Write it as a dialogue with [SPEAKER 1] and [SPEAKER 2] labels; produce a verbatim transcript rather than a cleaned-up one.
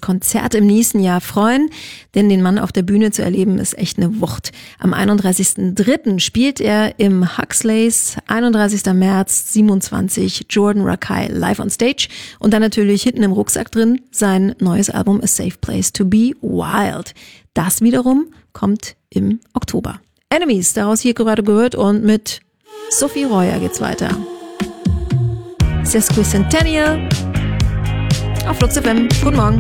[SPEAKER 1] Konzert im nächsten Jahr freuen, denn den Mann auf der Bühne zu erleben ist echt eine Wucht. Am einunddreißigsten dritten spielt er im Huxleys, einunddreißigsten März siebenundzwanzig, Jordan Rakei live on stage und dann natürlich hinten im Rucksack drin sein neues Album A Safe Place to Be Wild. Das wiederum kommt im Oktober. Enemies, daraus hier gerade gehört und mit Sophie Royer geht's weiter. Sesquicentennial auf Flux F M. Guten Morgen.